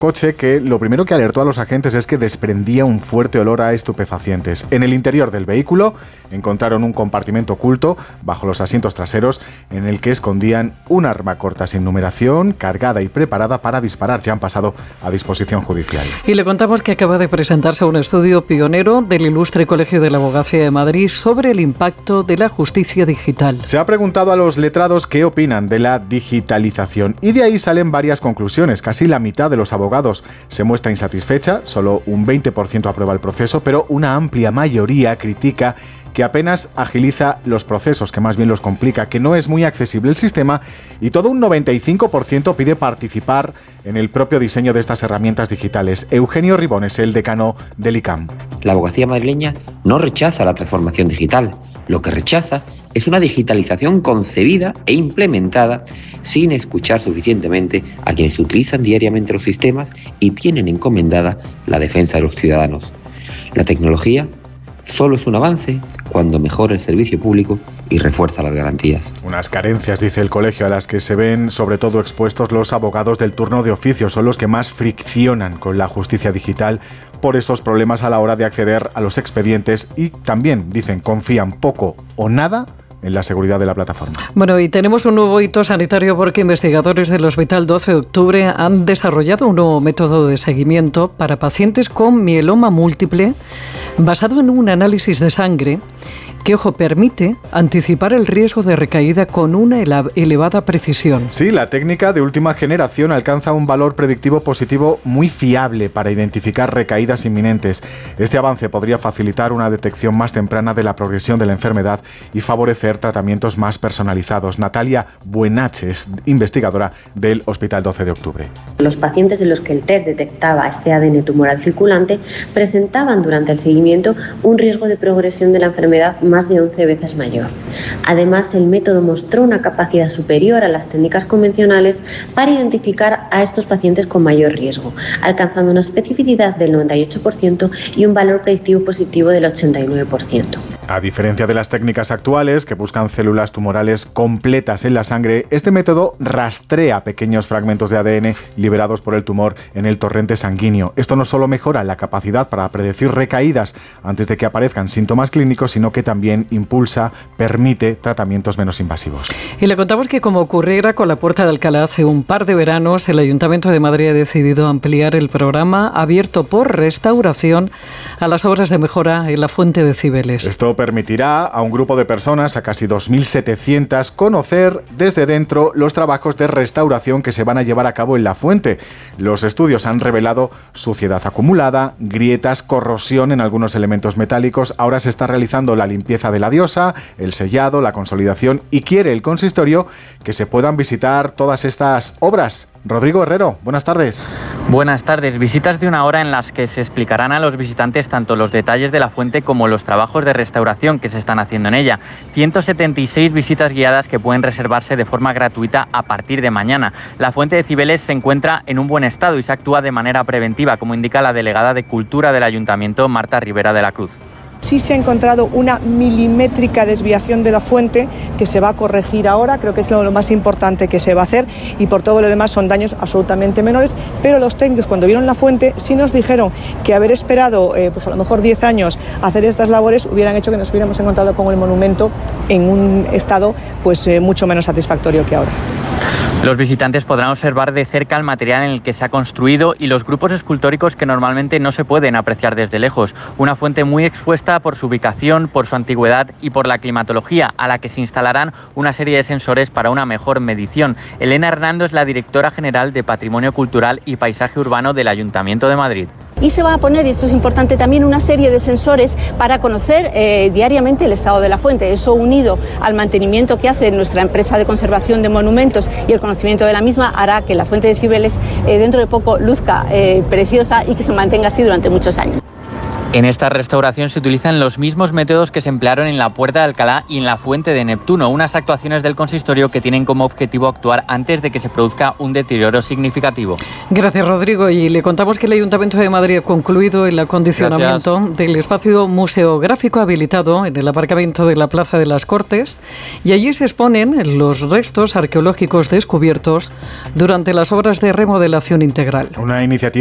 coche que lo primero que alertó a los agentes es que desprendía un fuerte olor a estupefacientes. En el interior del vehículo encontraron un compartimento oculto bajo los asientos traseros en el que escondían un arma corta sin numeración, cargada y preparada para disparar. Ya han pasado a disposición judicial. Y le contamos que acaba de presentarse un estudio pionero del Ilustre Colegio de la Abogacía de Madrid sobre el impacto de la justicia digital. Se ha preguntado a los letrados qué opinan de la digitalización y de ahí salen varias conclusiones. Casi la mitad de los abogados se muestra insatisfecha, solo un 20% aprueba el proceso, pero una amplia mayoría critica que apenas agiliza los procesos, que más bien los complica, que no es muy accesible el sistema y todo un 95% pide participar en el propio diseño de estas herramientas digitales. Eugenio Ribón es el decano del ICAM. La abogacía madrileña no rechaza la transformación digital, lo que rechaza es una digitalización concebida e implementada sin escuchar suficientemente a quienes utilizan diariamente los sistemas y tienen encomendada la defensa de los ciudadanos. La tecnología solo es un avance cuando mejora el servicio público y refuerza las garantías. Unas carencias, dice el colegio, a las que se ven sobre todo expuestos los abogados del turno de oficio. Son los que más friccionan con la justicia digital por esos problemas a la hora de acceder a los expedientes y también, dicen, confían poco o nada en la seguridad de la plataforma. Bueno, y tenemos un nuevo hito sanitario porque investigadores del Hospital 12 de Octubre han desarrollado un nuevo método de seguimiento para pacientes con mieloma múltiple basado en un análisis de sangre que, ojo, permite anticipar el riesgo de recaída con una elevada precisión. Sí, la técnica de última generación alcanza un valor predictivo positivo muy fiable para identificar recaídas inminentes. Este avance podría facilitar una detección más temprana de la progresión de la enfermedad y favorecer tratamientos más personalizados. Natalia Buenache es investigadora del Hospital 12 de Octubre. Los pacientes en los que el test detectaba este ADN tumoral circulante presentaban durante el seguimiento un riesgo de progresión de la enfermedad más de 11 veces mayor. Además, el método mostró una capacidad superior a las técnicas convencionales para identificar a estos pacientes con mayor riesgo, alcanzando una especificidad del 98% y un valor predictivo positivo del 89%. A diferencia de las técnicas actuales, que buscan células tumorales completas en la sangre, este método rastrea pequeños fragmentos de ADN liberados por el tumor en el torrente sanguíneo. Esto no solo mejora la capacidad para predecir recaídas antes de que aparezcan síntomas clínicos, sino que también permite tratamientos menos invasivos. Y le contamos que, como ocurriera con la Puerta de Alcalá hace un par de veranos, el Ayuntamiento de Madrid ha decidido ampliar el programa abierto por restauración a las obras de mejora en la fuente de Cibeles. Esto permitirá a un grupo de personas, a casi 2.700, conocer desde dentro los trabajos de restauración que se van a llevar a cabo en la fuente. Los estudios han revelado suciedad acumulada, grietas, corrosión en algunos elementos metálicos. Ahora se está realizando la limpieza de la diosa, el sellado, la consolidación y quiere el consistorio que se puedan visitar todas estas obras. Rodrigo Herrero, buenas tardes. Buenas tardes. Visitas de una hora en las que se explicarán a los visitantes tanto los detalles de la fuente como los trabajos de restauración que se están haciendo en ella. 176 visitas guiadas que pueden reservarse de forma gratuita a partir de mañana. La fuente de Cibeles se encuentra en un buen estado y se actúa de manera preventiva, como indica la delegada de Cultura del Ayuntamiento, Marta Rivera de la Cruz. Sí se ha encontrado una milimétrica desviación de la fuente que se va a corregir ahora, creo que es lo más importante que se va a hacer, y por todo lo demás son daños absolutamente menores, pero los técnicos cuando vieron la fuente sí nos dijeron que haber esperado pues a lo mejor 10 años a hacer estas labores hubieran hecho que nos hubiéramos encontrado con el monumento en un estado pues mucho menos satisfactorio que ahora. Los visitantes podrán observar de cerca el material en el que se ha construido y los grupos escultóricos que normalmente no se pueden apreciar desde lejos. Una fuente muy expuesta por su ubicación, por su antigüedad y por la climatología, a la que se instalarán una serie de sensores para una mejor medición. Elena Hernando es la directora general de Patrimonio Cultural y Paisaje Urbano del Ayuntamiento de Madrid. Y se va a poner, y esto es importante también, una serie de sensores para conocer diariamente el estado de la fuente. Eso, unido al mantenimiento que hace nuestra empresa de conservación de monumentos y el conocimiento de la misma, hará que la fuente de Cibeles dentro de poco luzca preciosa y que se mantenga así durante muchos años. En esta restauración se utilizan los mismos métodos que se emplearon en la Puerta de Alcalá y en la Fuente de Neptuno, unas actuaciones del consistorio que tienen como objetivo actuar antes de que se produzca un deterioro significativo. Gracias, Rodrigo. Y le contamos que el Ayuntamiento de Madrid ha concluido el acondicionamiento del espacio museográfico habilitado en el aparcamiento de la Plaza de las Cortes, y allí se exponen los restos arqueológicos descubiertos durante las obras de remodelación integral. Una iniciativa